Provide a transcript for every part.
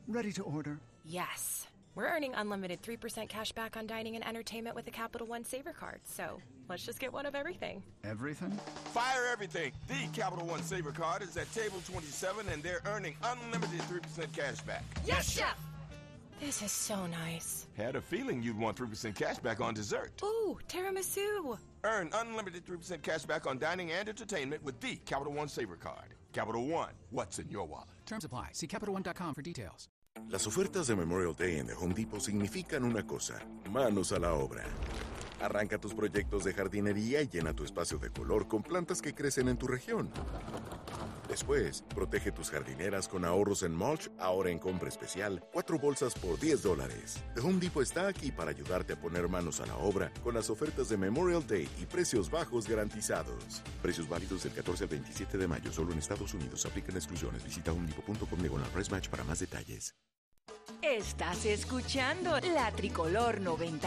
Ready to order. Yes. We're earning unlimited 3% cash back on dining and entertainment with a Capital One Saver card. So let's just get one of everything. Everything? Fire everything. The Capital One Saver card is at table 27 and they're earning unlimited 3% cash back. Yes, Chef! This is so nice. Had a feeling you'd want 3% cash back on dessert. Ooh, tiramisu. Earn unlimited 3% cash back on dining and entertainment with the Capital One Saver card. Capital One, what's in your wallet? Terms apply. See CapitalOne.com for details. Las ofertas de Memorial Day en The Home Depot significan una cosa: manos a la obra. Arranca tus proyectos de jardinería y llena tu espacio de color con plantas que crecen en tu región. Después, protege tus jardineras con ahorros en mulch, ahora en compra especial, 4 bolsas por $10. The Home Depot está aquí para ayudarte a poner manos a la obra con las ofertas de Memorial Day y precios bajos garantizados. Precios válidos del 14 al 27 de mayo, solo en Estados Unidos. Aplican exclusiones. Visita homedepot.com/price-match para más detalles. Estás escuchando La Tricolor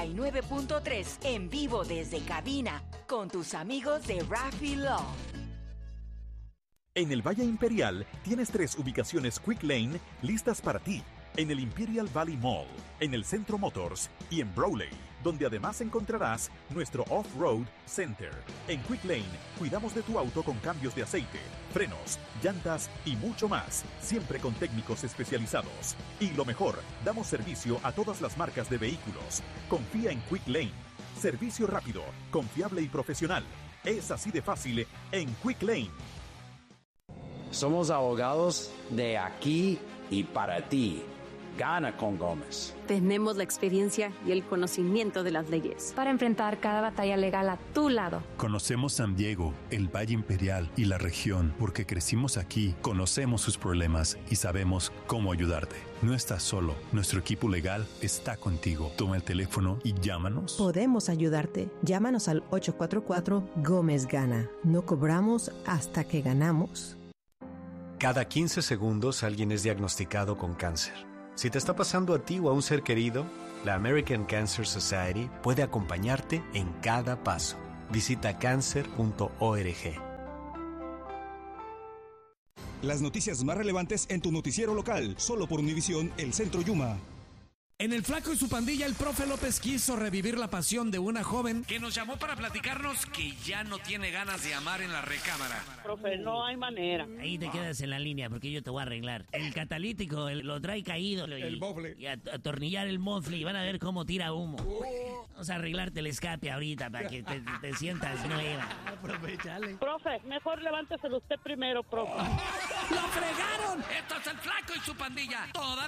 99.3 en vivo desde cabina con tus amigos de Raffy Love. En el Valle Imperial tienes 3 ubicaciones Quick Lane listas para ti. En el Imperial Valley Mall, en el Centro Motors y en Brawley, donde además encontrarás nuestro Off-Road Center. En Quick Lane cuidamos de tu auto con cambios de aceite, frenos, llantas y mucho más, siempre con técnicos especializados. Y lo mejor, damos servicio a todas las marcas de vehículos. Confía en Quick Lane. Servicio rápido, confiable y profesional. Es así de fácil en Quick Lane. Somos abogados de aquí y para ti. Gana con Gómez. Tenemos la experiencia y el conocimiento de las leyes para enfrentar cada batalla legal a tu lado. Conocemos San Diego, el Valle Imperial y la región porque crecimos aquí, conocemos sus problemas y sabemos cómo ayudarte. No estás solo, nuestro equipo legal está contigo. Toma el teléfono y llámanos. Podemos ayudarte. Llámanos al 844 Gómez Gana. No cobramos hasta que ganamos. Cada 15 segundos alguien es diagnosticado con cáncer. Si te está pasando a ti o a un ser querido, la American Cancer Society puede acompañarte en cada paso. Visita cancer.org. Las noticias más relevantes en tu noticiero local, solo por Univisión, el Centro Yuma. En El Flaco y su pandilla, el profe López quiso revivir la pasión de una joven que nos llamó para platicarnos que ya no tiene ganas de amar en la recámara. Profe, no hay manera. Ahí te quedas en la línea porque yo te voy a arreglar. El catalítico lo trae caído. El mofle. Y atornillar el mofle y van a ver cómo tira humo. Vamos a arreglarte el escape ahorita para que te sientas nueva. Aprovechale. Profe, mejor levánteselo usted primero, profe. ¡Lo fregaron! Esto es El Flaco y su pandilla. Toda